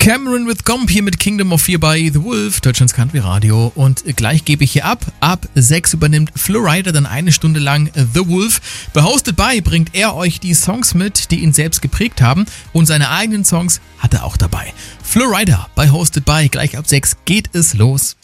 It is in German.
Cameron with Gomp hier mit Kingdom of Fear bei The Wolf, Deutschlands Country Radio. Und gleich gebe ich hier ab. Ab 6 übernimmt Flowrider dann eine Stunde lang The Wolf. Bei Hosted By bringt er euch die Songs mit, die ihn selbst geprägt haben. Und seine eigenen Songs hat er auch dabei. Flowrider bei Hosted By. Gleich ab 6 geht es los.